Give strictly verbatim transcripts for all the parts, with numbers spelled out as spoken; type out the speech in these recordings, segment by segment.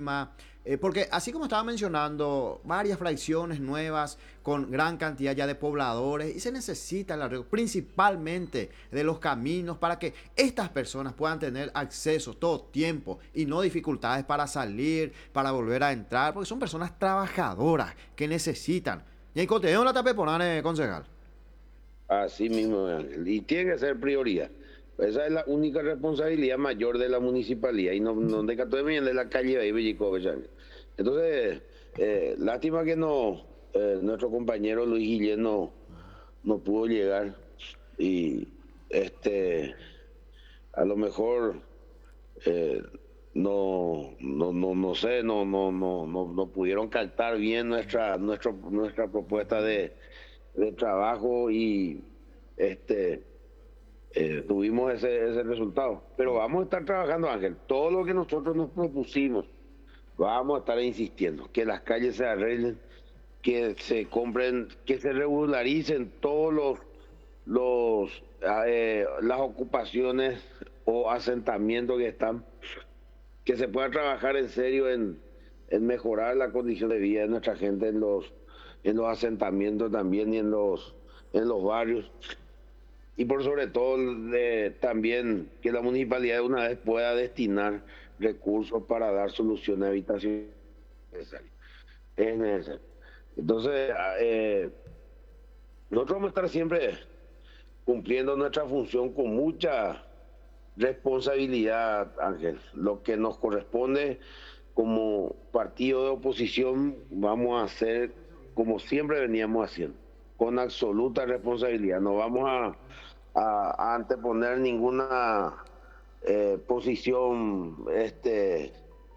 misma. Eh, porque así como estaba mencionando, varias fracciones nuevas con gran cantidad ya de pobladores y se necesita el arreglo principalmente de los caminos para que estas personas puedan tener acceso todo tiempo y no dificultades para salir, para volver a entrar, porque son personas trabajadoras que necesitan. Y el contenido la tape por concejal. Así mismo, Ángel. Y tiene que ser prioridad. Esa es la única responsabilidad mayor de la municipalidad. Y no, no de de la calle ahí, Bellico, entonces, eh, lástima que no, eh, nuestro compañero Luis Guillén no, no pudo llegar. Y este, a lo mejor, eh, no, no, no, no sé, no, no, no, no, no pudieron captar bien nuestra, nuestro, nuestra propuesta de, de trabajo y este eh, tuvimos ese, ese resultado. Pero vamos a estar trabajando, Ángel. Todo lo que nosotros nos propusimos, vamos a estar insistiendo. Que las calles se arreglen, que se compren, que se regularicen todos los, los eh, las ocupaciones o asentamientos que están, que se pueda trabajar en serio en, en mejorar la condición de vida de nuestra gente en los, en los asentamientos también y en los, en los barrios. Y por sobre todo de, también que la municipalidad de una vez pueda destinar recursos para dar soluciones a habitación necesaria. Es necesario. Entonces, eh, nosotros vamos a estar siempre cumpliendo nuestra función con mucha responsabilidad, Ángel. Lo que nos corresponde como partido de oposición, vamos a hacer como siempre veníamos haciendo, con absoluta responsabilidad. No vamos a, a, a anteponer ninguna eh, posición este,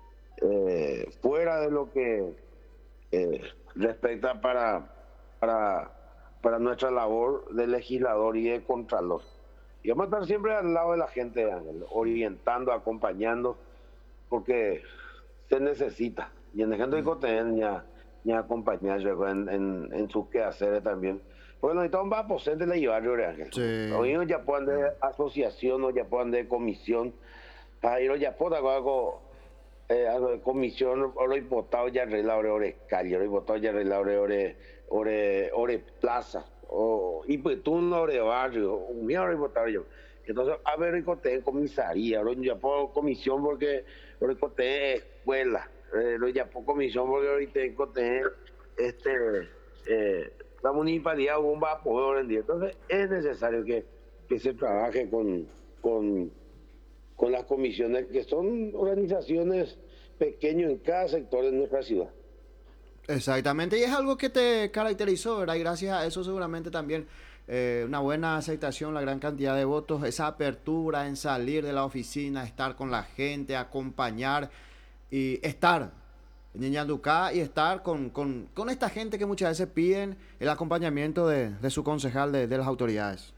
eh, fuera de lo que eh, respecta para, para, para nuestra labor de legislador y de contralor. Y vamos a estar siempre al lado de la gente, Ángel, orientando, acompañando, porque se necesita. Y en el ejemplo de Coten, ya, ya acompañar en, en, en sus quehaceres también. Porque necesitamos más posentes de la barrio, Ángel. Sí. Hoy ya pueden de asociación, o ya pueden de comisión. Ahí ya pueden algo eh, comisión oro imputado ya arreglado ore calle, oro imputado ya arreglado ore ore ore plaza, o y pues tú no ore barrio, un mío oro imputado yo. Entonces, a ver, ricote comisaría, oro ya por comisión porque oro ricote escuela, oro ya por comisión porque ahorita ricote este eh, la municipalidad un va a poder rendir. Entonces, es necesario que, que se trabaje con con con las comisiones que son organizaciones pequeñas en cada sector de nuestra ciudad. Exactamente, y es algo que te caracterizó, ¿verdad? Y gracias a eso seguramente también eh, una buena aceptación, la gran cantidad de votos, esa apertura en salir de la oficina, estar con la gente, acompañar y estar en Ñañanducá y estar con, con, con esta gente que muchas veces piden el acompañamiento de, de su concejal, de, de las autoridades.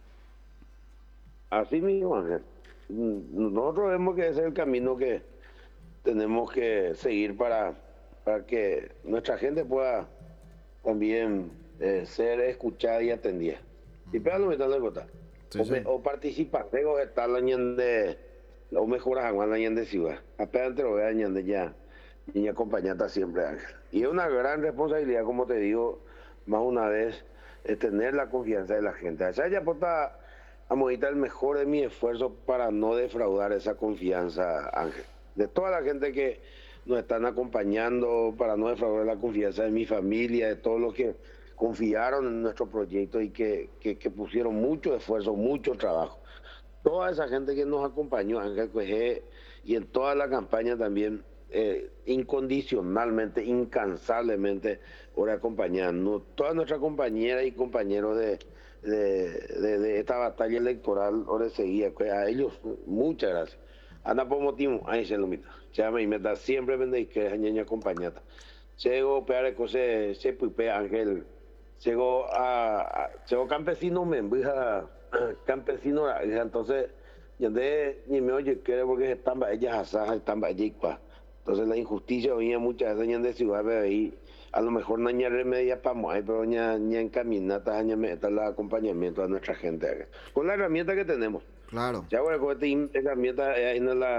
Así mismo, Ángel. Nosotros vemos que ese es el camino que tenemos que seguir para, para que nuestra gente pueda también eh, ser escuchada y atendida. Y pero no me están votar. Sí, O, sí. me, o participar, luego estar la de o mejoras a la de ciudad. Apenas te lo voy a añadir ya. Y acompañata siempre, Ángel. Y es una gran responsabilidad, como te digo, más una vez, es tener la confianza de la gente. O sea, ya puta a moditar el mejor de mi esfuerzo para no defraudar esa confianza, Ángel. De toda la gente que nos están acompañando, para no defraudar la confianza de mi familia, de todos los que confiaron en nuestro proyecto y que, que, que pusieron mucho esfuerzo, mucho trabajo. Toda esa gente que nos acompañó, Ángel Cuejé, y en toda la campaña también, eh, incondicionalmente, incansablemente, por acompañarnos. Todas nuestras compañeras y compañeros de, de, de, de esta batalla electoral, ahora seguía, a ellos, muchas gracias. Ana por motivo, ahí se lo mita. Chama y meta siempre vende que es añeña acompañata. Llego peare cose, se puipe Ángel. Llego a, llego campesino me embuja campesino, entonces, yande ni me oye que porque están ellas asajas, están vallicua. Entonces la injusticia venía muchas veces de ciudad ahí, a lo mejor no hay remedia para mover, pero ya encaminata, aña meta el acompañamiento a nuestra gente con la herramienta que tenemos. Claro. Ya bueno, con esta herramienta ahí no la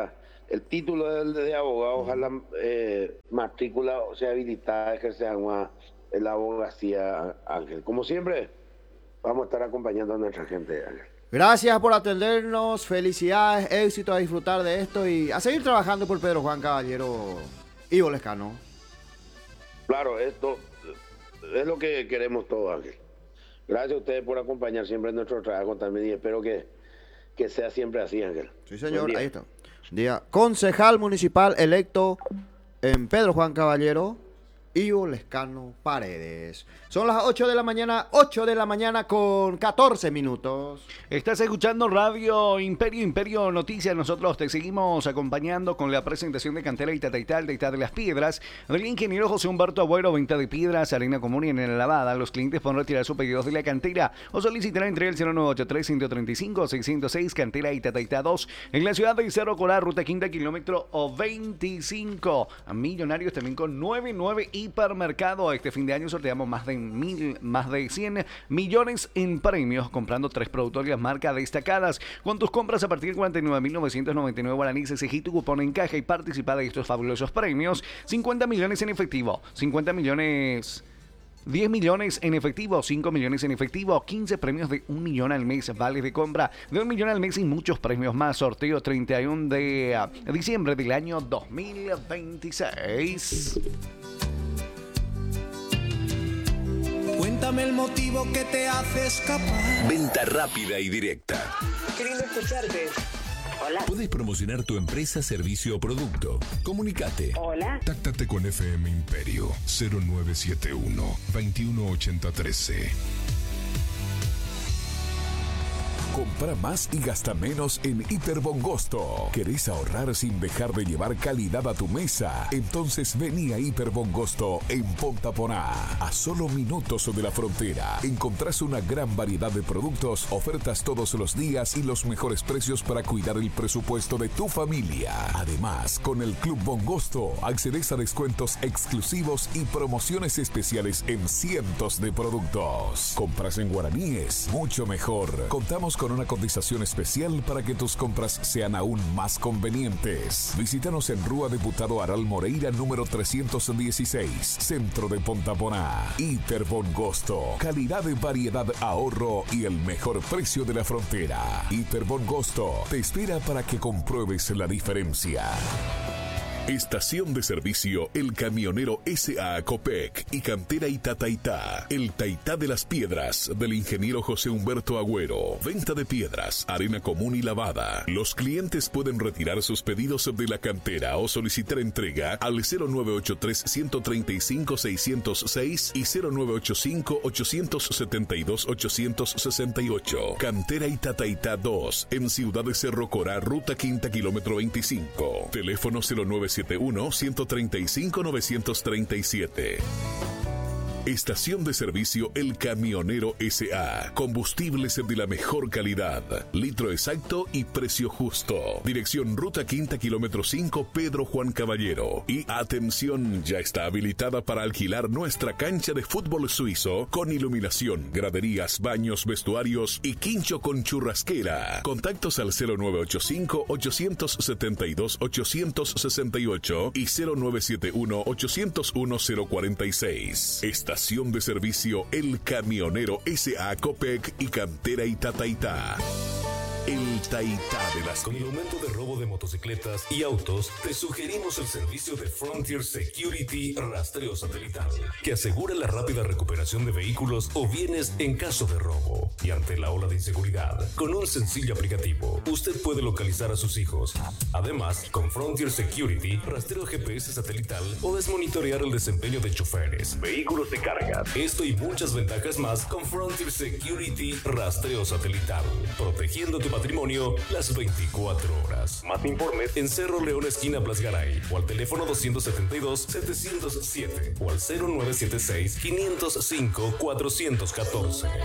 el título de, de abogado, ojalá eh, matrícula o sea habilitada a ejercer la abogacía, Ángel. Como siempre, vamos a estar acompañando a nuestra gente, Ángel. Gracias por atendernos, felicidades, éxito, a disfrutar de esto y a seguir trabajando por Pedro Juan Caballero Ivo Lescano. Claro, esto es lo que queremos todos, Ángel. Gracias a ustedes por acompañar siempre en nuestro trabajo también y espero que, que sea siempre así, Ángel. Sí, señor, ahí está. Día. Concejal municipal electo en Pedro Juan Caballero, Ivo Lescano Paredes. Son las ocho de la mañana, ocho de la mañana con catorce minutos. Estás escuchando Radio Imperio, Imperio Noticias. Nosotros te seguimos acompañando con la presentación de Cantera Itataitá, el Taitá de las Piedras, del ingeniero José Humberto Agüero, venta de piedras, arena común y en la lavada. Los clientes podrán retirar sus pedidos de la cantera o solicitar entre el cero nueve ocho tres, ciento treinta y cinco, seiscientos seis, Cantera Itataitá dos, en la ciudad de Cerro Corá, ruta quinta, kilómetro veinticinco. A Millonarios también con nueve nueve Hipermercado. Este fin de año sorteamos más de mil, más de cien millones en premios comprando tres productos de las marcas destacadas. Con tus compras a partir de cuarenta y nueve mil novecientos noventa y nueve guaraníes, exigí tu cupón en caja y participa de estos fabulosos premios. cincuenta millones en efectivo, cincuenta millones... diez millones en efectivo, cinco millones en efectivo, quince premios de un millón al mes, vales de compra de un millón al mes y muchos premios más. Sorteo treinta y uno de diciembre del año dos mil veintiséis. Cuéntame el motivo que te hace escapar. Venta rápida y directa. Qué lindo escucharte. Hola. Puedes promocionar tu empresa, servicio o producto. Comunicate. Hola. Táctate con F M Imperio cero nueve siete uno, veintiuno ochenta trece. Compra más y gasta menos en Hiperbongosto. ¿Querés ahorrar sin dejar de llevar calidad a tu mesa? Entonces vení a Hiperbongosto en Ponta Poná. A solo minutos de la frontera encontrás una gran variedad de productos, ofertas todos los días y los mejores precios para cuidar el presupuesto de tu familia. Además, con el Club Bongosto accedes a descuentos exclusivos y promociones especiales en cientos de productos. Compras en guaraníes, mucho mejor. Contamos con una cotización especial para que tus compras sean aún más convenientes. Visítanos en Rúa Diputado Aral Moreira, número trescientos dieciséis, centro de Ponta Poná. Hiperbongosto, calidad de variedad, ahorro y el mejor precio de la frontera. Hiperbongosto te espera para que compruebes la diferencia. Estación de servicio El Camionero S A Copec y Cantera Itataitá, el Taitá de las Piedras del ingeniero José Humberto Agüero. Venta de piedras, arena común y lavada. Los clientes pueden retirar sus pedidos de la cantera o solicitar entrega al cero nueve ocho tres, ciento treinta y cinco, seiscientos seis y cero nueve ocho cinco, ochocientos setenta y dos, ochocientos sesenta y ocho. Cantera Itataitá dos, en Ciudad de Cerro Corá, ruta quinta, kilómetro veinticinco. Teléfono cero nueve siete uno, ciento treinta y cinco, novecientos treinta y siete. Estación de servicio El Camionero S A. Combustibles de la mejor calidad. Litro exacto y precio justo. Dirección Ruta Quinta, kilómetro cinco, Pedro Juan Caballero. Y atención, ya está habilitada para alquilar nuestra cancha de fútbol suizo con iluminación, graderías, baños, vestuarios y quincho con churrasquera. Contactos al cero nueve ocho cinco, ochocientos setenta y dos, ochocientos sesenta y ocho y cero nueve siete uno, ochocientos uno, cero cuarenta y seis. Estación de servicio El Camionero S A Copec y Cantera Itataitá. El Taitá de las... Con el aumento de robo de motocicletas y autos, te sugerimos el servicio de Frontier Security Rastreo Satelital, que asegura la rápida recuperación de vehículos o bienes en caso de robo. Y ante la ola de inseguridad, con un sencillo aplicativo, usted puede localizar a sus hijos. Además, con Frontier Security, rastreo G P S satelital, podés monitorear el desempeño de choferes, vehículos de carga. Esto y muchas ventajas más con Frontier Security Rastreo Satelital, protegiendo tu patrimonio las veinticuatro horas. Más informes en Cerro León, esquina Blasgaray, o al teléfono doscientos setenta y dos, setecientos siete o al cero nueve siete seis, quinientos cinco, cuatrocientos catorce.